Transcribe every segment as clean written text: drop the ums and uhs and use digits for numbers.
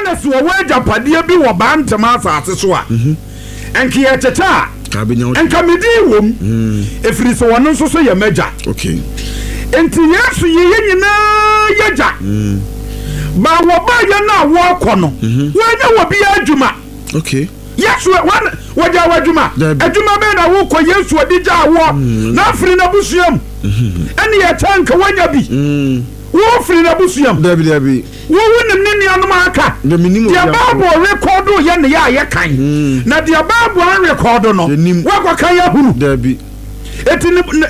na so waja padia bi wo bantama asase so a enke ye teta enka medi wom efiri so wono nso so ye meja okay enti Yesu ye nyina yaja ba wo ba ye na wo kono wanya wo bi adwuma okay Yesu waja wadwuma adwuma be na wo ko Yesu odija wo na afiri na busuam ene ye tanka wanya bi wo free na busuam dabi wo wonim ne nuanom aka the minimum dia Bible record ye ne ya kan na dia Bible an record no wo kwa kan ya huru dabi eti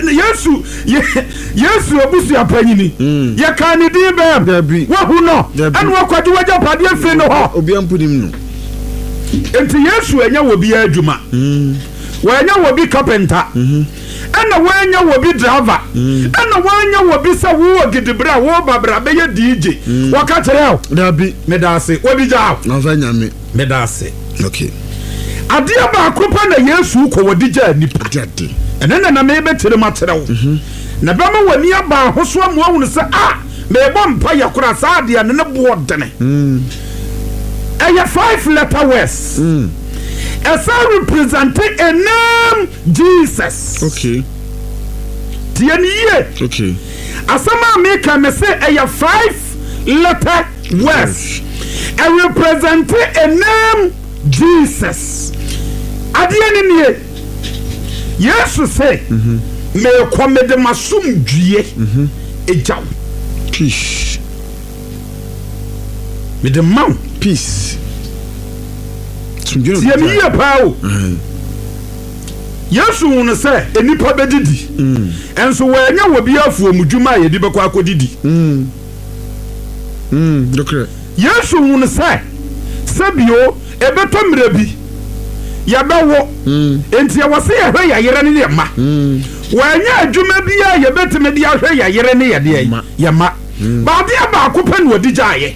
Yesu obusuam panyini ye kan ni din be dabi wo hu no an wo kwaje waja pade free no ho obi ampunim no enti Yesu enya wo bi adwuma wo enya wo bi carpenter ana wanya wo bi driver ana wanya wo bi sa wo gidibra wo babra be ye DJ waka tere dabi medase wo bi ja na fa nyame medase okay ade ba akopa na Yesu ko wo dija nipa jade enena na me be tere matere wo na ba ma wani aba hoso amu ahunu se me bo mpa yakura sa ade ne ne bo dene aya 5 letter words as I represent a name Jesus. Okay. Tieniye. Okay. Asama make me say a 5 letter words. I represent a name Jesus. Adieni niye. Jesus say me kwame de masum due ejaw. Peace. Me de man peace. Tieniye pao. Yesu wonu se enipa bedidi enso wanya wo bi afuo mudwuma ye di bekwa akodidi dokre Yesu wonu se sabio ebeto mrebi ya bewo enti ya wose ye hwe ya yere ne ma wanya adwuma bi ya ye betime di ahwe ya yere ne ye de ya ma ba de ba akopɛ ne odi gyaye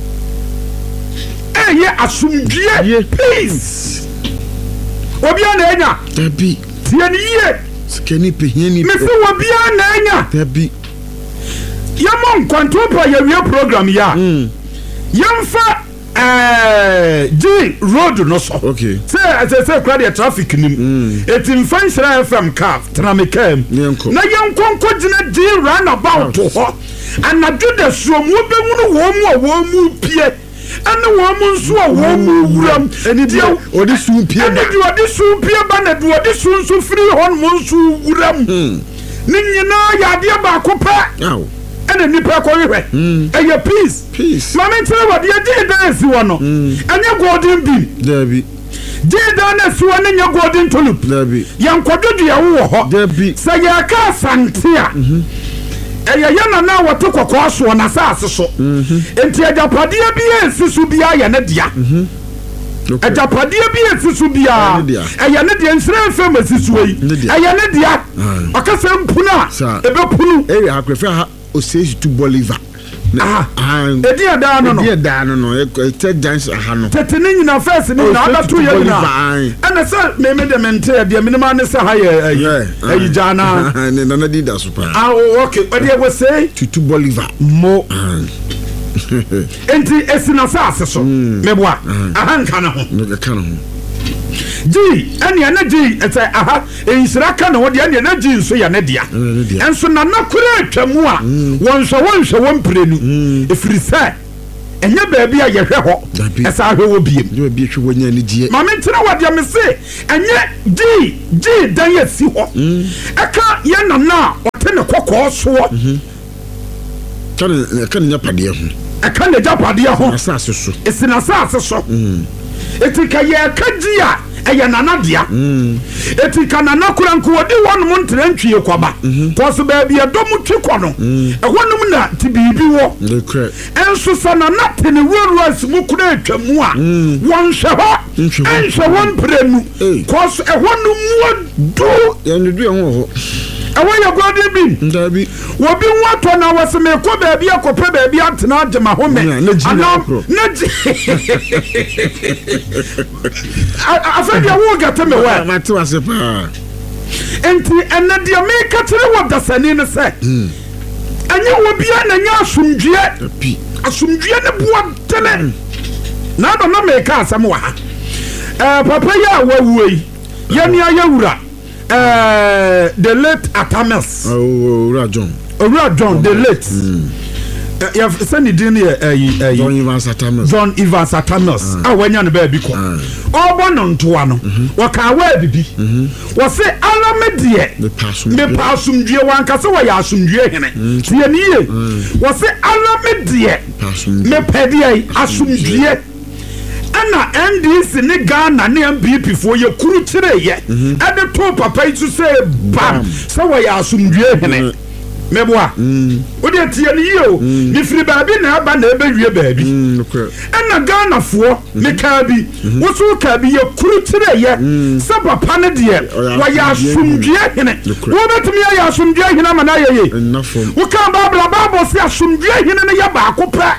eye asumdue peace obia na enya dabi tieni ye skeni pehieni me fi obia na enya dabi yamon kwantopa ya wie program ya yamfa G road no so okay say crowd the traffic nim etim fanshira FM car tramekam na yankonko gina G roundabout ho anadu da suomu be wo mu pie ana wo mu nso a wo mu wuram eni dia odi su pie ba na du odi su nso free hon mu nso wuram ni nyina ya dia ba ko pa ene nipa ko hwe eye peace mama ntere wode ye dance wono anya golden bean dabi dance wono nya golden tulip dabi yankododu ya wo ho dabi sa ya ka santia eye yana na wote kokko so na saase so enti ajapade bi ensisu bia ya ne dia ajapade bi ensisu bia eye ne dia nsire fam ensisu yi eye ne dia akase mpuna ebe punu akrefa ha oseji to Bolivar edi ada no te dance ha no tetene nyina first ni na ada to ye na ana se me de mente de minima ne se ha ye ayi jana ne na di da super okay but they go say to Bolivar mo enti esina sa aseso meboa ahanka na ho G ene na G ete ensira ka na wode ene na G nso ya ne dia enso na nakura atwamu a wonhwe wonprenu efiri se enye baabi a yehwe ho esa ahwe wo biem ye baabi hwe wonya ne die ma mentira wode me se enye G dan ye si ho eka ye na wote ne kokko so kan nya pade ho eka ne japade ho asase so esina asase so etika ye kagia eye nanadia etika nanakura nko wodi wonum ntrantwie kwaba koso ba bia domu twekɔ no ehonum na tibibi wo enso sana natene wuru asmukura atwamu a wonhwe won prenu koso ehonum wo ya ne du ho ya golden bean ndabi wobi wato na waseme ko ba bia kope ba bia atena adema home naji afedi wo gata me wa mate wase pa enti enadia me katere wo dasani ne se anya wo bia na nya asumdue ne boa tele na do na me ka asam wa ha papa ya wawuo yi yemi ayewura the late Atamas Owura John the late ya send din John Evans Atamas awanya ne ba bi ko obo no ntoa no waka wa bibi wo se alamedie me pasumdue wanka se wa ya asumdue hene tie ni ye wo se alamedie me pedie asumdue ana NDC ne Ghana ne MPP fo ye kuru kire ye ade to papa itu se bam se wa ya asumdue hene meboa odi tie ni yo ni firi baabi na aba na ebe wie baabi ana Ghana fo me ka bi wo so ka bi ye kuru kire ye se papa ne de wa ya asumdue hene wo betumi ya asumdue hene ama na ye wo ka Bible se asumdue hene ne ya ba akopra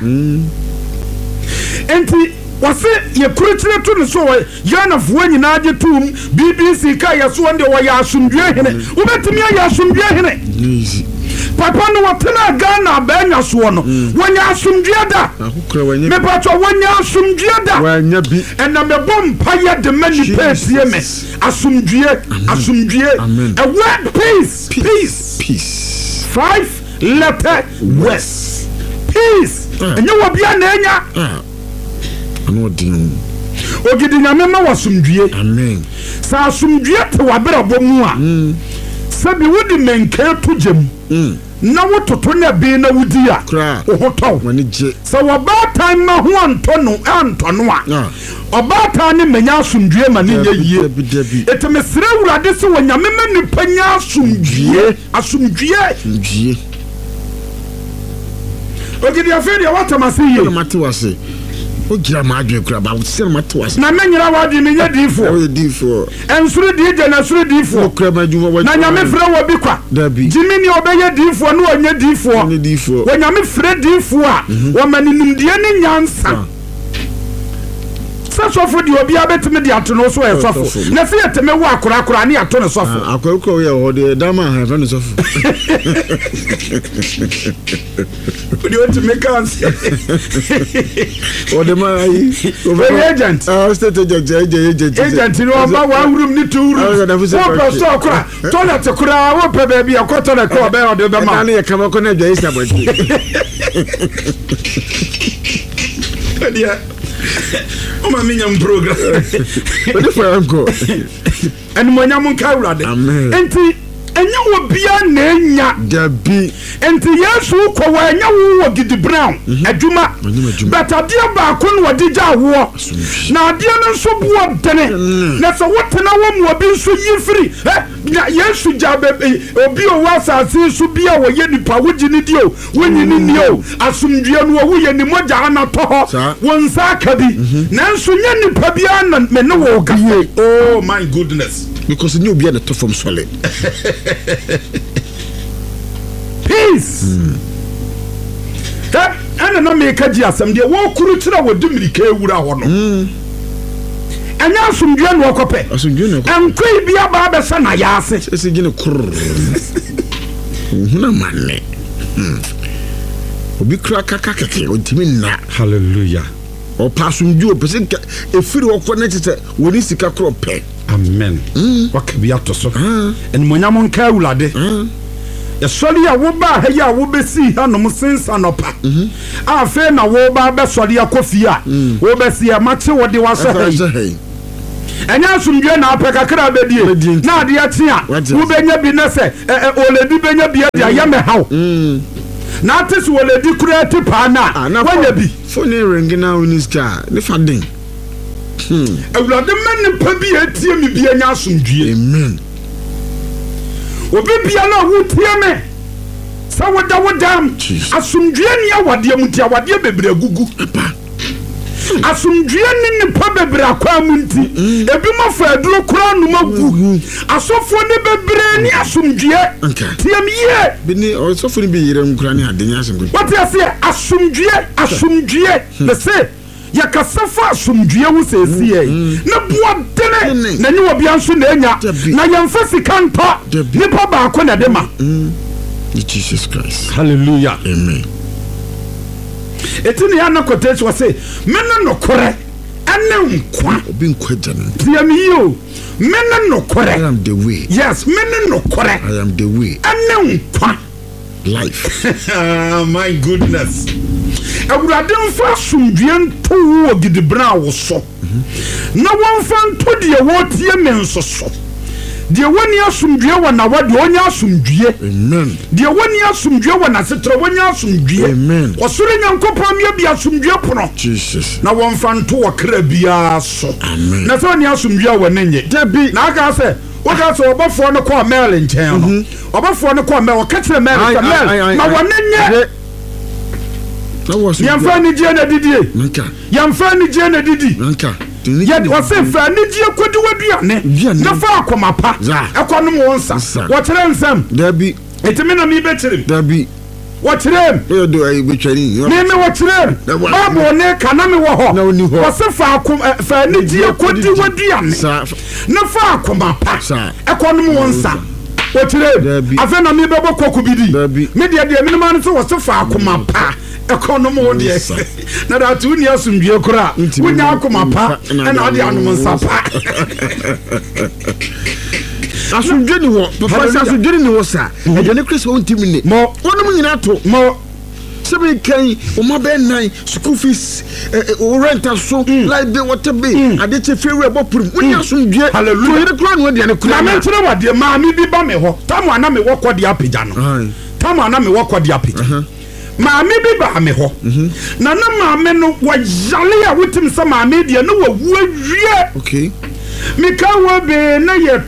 enti wase ye kurutire to ne so yana fo nyina age tum BBC ka ya so nde wa ya asumdue hene wo betumi ya asumdue hene papa no watena Ghana banya so no wanya asumdue da me pato wanya asumdue da wanya bi ena me bom paye de mani pesie me asumdue a word peace 5 letter west peace enye wo bia na enya ano din ogidi nyame ma wasumdue amen sa asumdue te wabere bomu a sabi wodi menke to gem na wototo na bi na wudi a hoto wani je sa wabatan ma ho antono a obatan ne menya asumdue ma ne yie etemesere wurade se wonyame ma nipa nya asumdue ogidi afedi watamase ye mate wase o gira ma adwe kura ba wose mate wase na menyira wadwe ne nya difo ensuru dije na suru difo kura ma dwuma na nyame frɛ wo bi kwa jimi ni obeye difo no onye difo wonyame frɛ difo a wo maninimdie ne nyansa sofo di obi abetime di atono so e sofo na se yeteme wo akora ne ato ne sofo akora ye ho de dama ha fa ne sofo odi o to make us o de ma yi agent state agent no ba wa room ni to room wo pa so akora toilet akora wo pa ba bi akota na ko ba o de ba ma na ye kama ko na dwa isa bodi dia o ma minya program o de fa anko en mo nya mon ka wurade enti enya wo bia na enya dabi enti Yesu ko wa enya wo gidi brown adwuma but adia ba ko no wadigya wo na adia no so buo dene na so wotena wo mu obi so yifiri na Yesu jabe obi o wasase so bia wo ye nipa wo gini dio wonyini ni o asumdue no wo ye ni moja na toho won saka bi na nso nya nipa bia na me ne wo ga oh my goodness because you be at the top from solid peace ana na me ka ji asam de wo kuru tira wo dimirika ewura ho no anya asumdue no okope enkoi bia ba be sa na ya ase ese gine kur huna manne obi kra kakakake ontimi na hallelujah o pasumdue pese efiri wo kɔ na tete woni sika kro pe amen wakabi atoso en monyamon ka wulade ya sori ya wo ba ha ya wo besi ha no sensa no pa afa na wo ba be sori ya kofi a wo besi ya mache wo de wasa ha enya asumdue na apeka kra bedie na ade atia wo benya bi na se oledi benya bi dia ya me hawo na tis oledi kura ti pa na wanya bi phone ring na uniska ne fadin awurade men pa bi etie mi bi anya asumdue amen obi bia na wo tie me sa wodam asumdue ni awade mu ti awade bebre gugu asumdue ni pa bebre akwa mu nti ebi ma fa aduro kura no magu asofo ni bebre ni asumdue tie me ye bi ni asofo ni bi yire nkura ni adenya asumdue what you say asumdue the say ya kasafa asumdue wo sesi e na boa dene na ni wo bia nso na enya na yemfa sika npa nipa ba akọ na de ma Jesus Christ hallelujah amen etini ya na kotechi wo say mena no kore ɛne nkwa obi nkwa gya no tie me yo mene nokore I am the way yes mene nokore I am the way ɛne nkwa life my goodness awurade mfa asomdue nto wo gidibra wo so na wonfa nto de wo tie me nso so de woni asomdue wo na wode onya asomdue amen de woni asomdue wo na setre wonya asomdue amen osoro nyankopon me bi asomdue pono Jesus na wonfa nto wo kra bia so amen na so ni asomdue wo nenye dabi na aka se oga so obofo no call mail nchen no obofo no call mail o ka kire mail na wonenye na was yamfa ni je na didie nka yamfa ni je na didi nka yet o se fa ni je kodi waduane na fa akoma pa ekonom wonsa wo kire nsam dabi etime na mi be kire dabi wo kire e do ai be twani me wo kire babo ne kana me wo ho wo se fa akoma fa ni je kodi waduane na fa akoma pa ekonom wonsa wo kire afa na mi be bokoku bidi me de me ma no so wo se fa akoma pa economy de na da tu ni asumdue kora wonya akoma pa na ade anom nsapa asumdue ni ho papa asumdue ni ho sa e ne Chris won timi ni mo wonom nyina to mo sebe kan o ma be nan school fees o rent so like the what be ade che fewe bopuru wonya asumdue hallelujah to kora no de ne kora na me tere wade ma mi bi ba me ho tamu ana me wo kodi apija no tamu ana me wo kodi apija maame bi ba me ho na maame no wa yale a wotim sa maame de no wa wu awie okay mika wa be na ye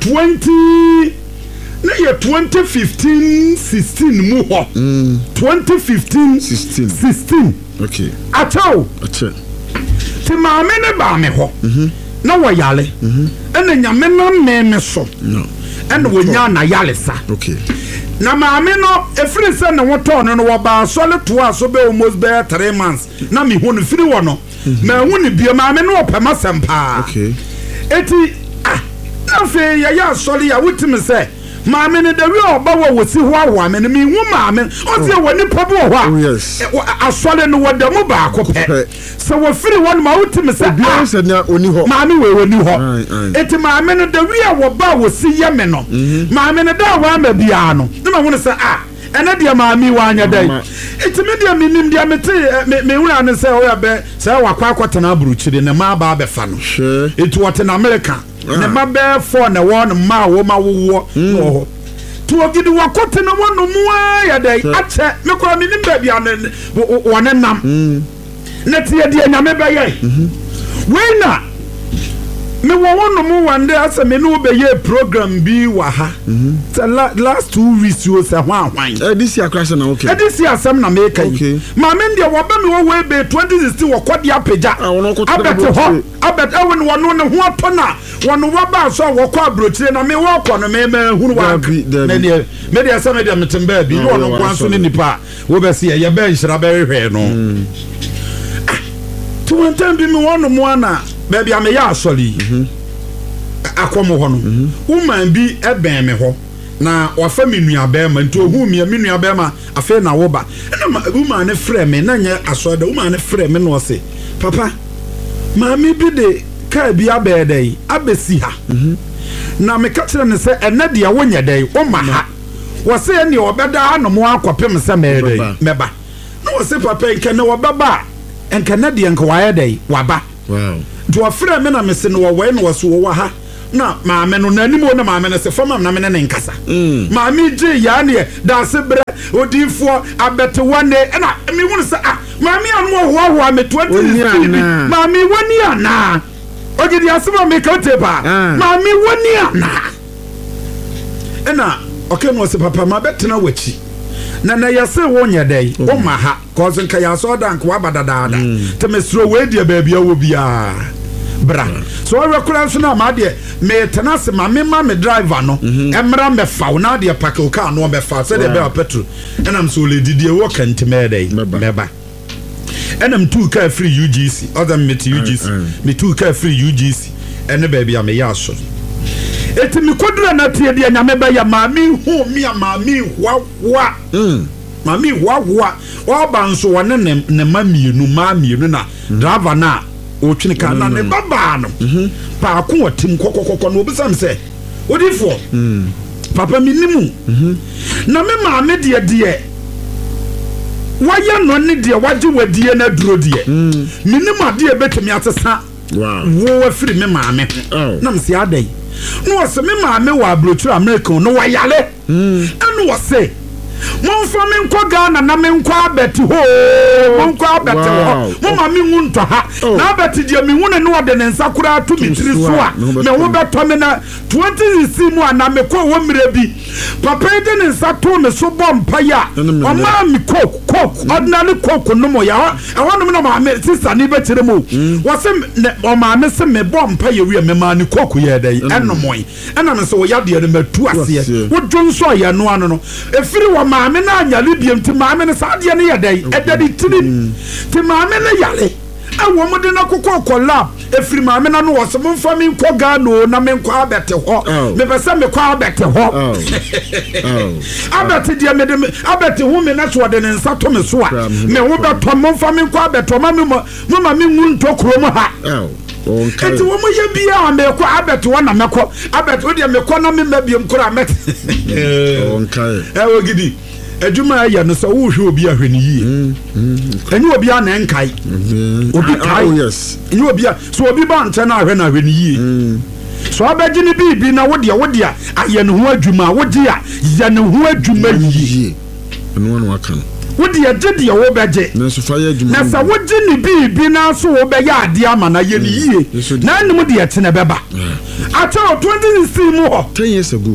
2015 16 mu ho 2015 16 okay acho ti maame ne ba me ho na wa yale ena nyame na me so no ena wonya na yale sa okay na maame no efiri se ne woto no wo ba sole to aso be almost be 3 months na me hu no firi wo no ma hu ne bia maame no opema sempa okay eti na fe ya sole ya wutimi se maame ne dawi oba wo si ho awa me ne me hu maame o se wo ni pobo ho asole no wo da mu ba ko pe se wo firi won ma wutimi se bia se na oni ho maame we woni ho eti maame ne dawi a wo ba wo si ye me no maame ne da wa ma bia no na ma hu ne se ena dia maame wa anya dai eti me dia minim dia mete me wura ne se o ya be se wa kwa kwatena buruchiri ne ma ba be fa no eti wote na America ne ma be for na won ma wo ma wo no to ogidi wakote na wonu mu ya dai ache me ko minim ba bia ne wone nam na tie dia nyame be ye we na me wonu mu wande asa me no be ye program bi wa ha last 2 weeks you say hwan this year crash na okay this year sam na make yi ma me ndia wo ba me wo we be 2016 wo kodi apeja abet ewen wono ne ho atona wono wa ba so wo kwa brochire na me wo kwa no me hunu wa na ne me dia sam dia metemba bi no wono kwa so ne nipa wo be se ye be nhira be hwehwe no to wantam bi me wono mo ana baby am ya asoli akomo ho no woman bi eben me ho na wafa me nuaba ma nto hu me nuaba ma afa na wo ba na woman ne frɛ me na nya asoda woman ne frɛ me no se papa maami bi de ka bi abedai abesi ha na me ka kire ne se ene de wonya dai wo ma ha wo se ne obeda no mo akopem se meba na wo se papa nke ne wo baba nke ne de nke wa ya dai waba wow to afra me na me se no wo we no wo so wo ha na maame no nanim wo na maame ne se fama na me ne nkasa maame je ya ne da se bre odifo abete wane na me hu se maame anu ho ho me 20 maame woni ana ogidi asema me ka tepa maame woni ana ena okay no se papa ma betena wachi na yase wonya dai o ma ha cause nka ya so dank wa badadaada te mesro we dia ba bia wo bia bra so we kula so na ma de me tena se ma me driver no emra me fa na de pack o car no be fa se de be petrol enam so le didie wo kan me dai meba enam two car free UGC other me to UGC me two car free UGC ene ba bia me ya so eti mi kodura na tie de nyame ba ya maami hu mi ya maami wa maami wa ba nso wone ne mamienu na driver na otwene ka na ne baba no pa ko watim kokokoko no obisam se odifo papa minimu na me ma me de waya no ne de waje wadie na duro de minimu ade betumi atesa wo afiri me ma me na mse adai no wase me ma me wa abrochuru American no wayale enu wase monfa me nkɔ Ghana na me nkɔ abeti ho monko abeti ho mama me ngunto ha na abeti dia me hune no de ne nsa kura to me tiri so a me wo beto me na 2016 mu ana me kɔ wo mire bi papa de ne nsa to me so bɔ mpaya o ma me coke ordinary coke no mo ya ɛwɔ no na ma me sister ni betire mo wo se o ma me se me bɔ mpaya wi me ma ni coke ye dai ɛno moy ɛna me so wo ya de ne matu ase wo dwon so ya no ano no efiri wo maame na anyale biem ti maame ne saade ne yedai edadi tirim ti maame ne yale awo mo de na kokko lab efiri maame na no wo se mo fa mi nkɔ Ghana na me nkɔ abete ho me pese me kɔ abete ho abete dia me de abete hu me na so de ne nsa to me so a me wo beto mo fa mi nkɔ abete ma me ma me ngu ntokuro mo ha enti wo mo ye bia me kɔ abete wo na me kɔ abete wo de me kɔ na me mabiem kora me wo gidi adwuma ya no so wo hwe obi ahwe ni yie enyi obi a na enkai obi kai yes enyi obi a so obi ba nche na ahwe na ahwe ni yie so abaji ni bibi na wo de aye no ho adwuma wo de a ya no ho adwuma yie eno no aka no wo de agye wo beje na so fa ya adwuma na sa wo de ni bibi na so wo be ya ade ama na ye ni yie na nim de ete na beba ata 2016 mu ho 10 years ago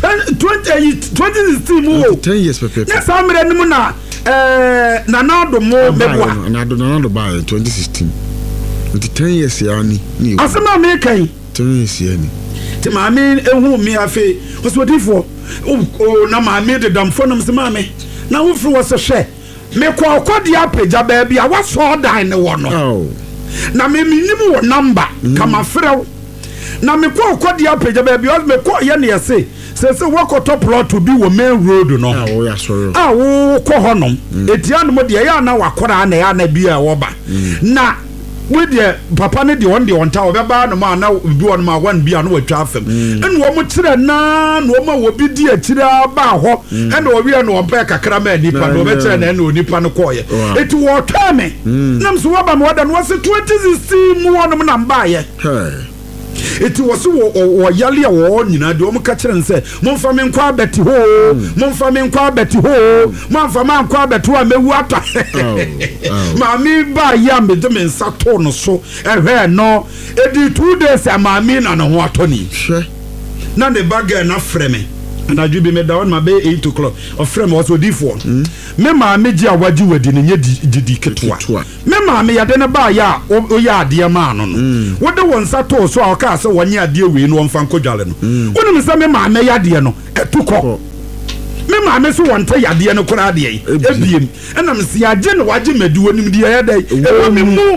2016 mu 10 years pepe na samre nimu na nanado mo mebwa nanado ba 2016 with 10 years ya ni asema me kan 10 years ya ni ti maame ehu mi afi osodifo o na maame de damfo nam se maame na wo firi wo se hwe me kwakodi apeja ba bia wa so dan ne wo no na me minim wo number kama frew na me kwakodi apeja ba bia me ko ye ne yese se wakoto plot to be wo main road no wo ya soro wo ko honom etia no de ya na wakora na ya na bia wo ba na we de papa ne de on de on ta wo beba no ma na bi won ma wan bia no watwa afem ene wo mo kire na no ma wo bi di akira ba ho ene wo wi no ompa kakra ma nipa no be kire na ene onipa no koye eti wo twa me nam so wo ba mo da no was 2016 mu won na mba ye eti wose wo yale a wo nyina de o mo ka kire nse momfa me nkwa abeti ho momfa me nkwa abeti ho momfa ma nkwa abeti ho mewu ata ma mi ba ya me de me nsa to no so ehwe no edi 2 days ama mi na no ho atoni hwe na de bag na freme and aju bi me da on ma be 8 o'clock of frame was odifo me ma me ji awaji wadi ne didi ketwa me ma me yade ne ba ya o ya ade ma no no wo de won sa to so a ka se wonye ade we no mfa nkodwale no wonu me se me ma me yade no etukọ me ma me so wonte yade no kora ade ebiem ena me se age no waje madu wonim de ya dai e me mu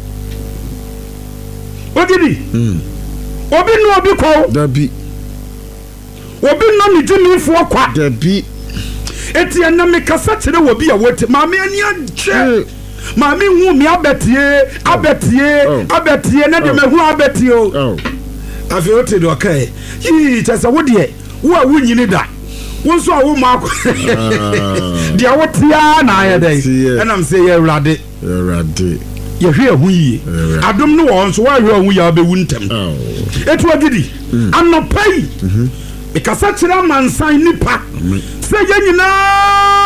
odidi obi no obi ko dabi obi no mi jimi fo kwa dabi eti na me kasa kire obi a wote ma me ani age ma me hu mi abetie na de me hu abetie o afi wote do kai yi tasa wo de wo a wunyini da wo so a wo ma akọ de a wotia na aye dai na me say ye rade ye hwe hu yi adom no wo so wa hwe hu ya be wu ntem etu agidi anopai ikasa kira mansan nipa se ye nyina